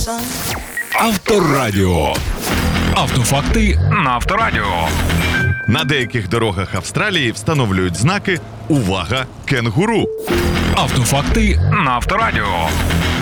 Авторадіо. Автофакти на Авторадіо. На деяких дорогах Австралії встановлюють знаки «Увага! Кенгуру». Автофакти на Авторадіо.